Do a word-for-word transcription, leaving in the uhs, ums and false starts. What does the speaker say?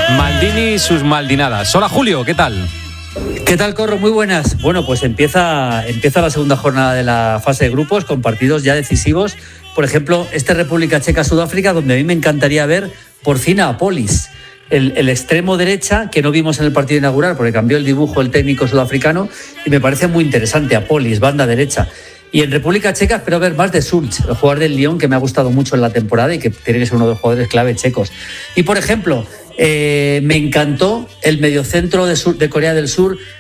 Maldini y sus maldinadas. Hola Julio, ¿qué tal? ¿Qué tal, Corro? Muy buenas. Bueno, pues empieza, empieza la segunda jornada de la fase de grupos con partidos ya decisivos. Por ejemplo, este República Checa-Sudáfrica, donde a mí me encantaría ver por fin a Polis, el, el extremo derecha que no vimos en el partido inaugural porque cambió el dibujo el técnico sudafricano y me parece muy interesante a Polis, banda derecha. Y en República Checa espero ver más de Schulz, el jugador del Lyon que me ha gustado mucho en la temporada y que tiene que ser uno de los jugadores clave checos. Y por ejemplo, eh, me encantó el mediocentro de, sur, de Corea del Sur,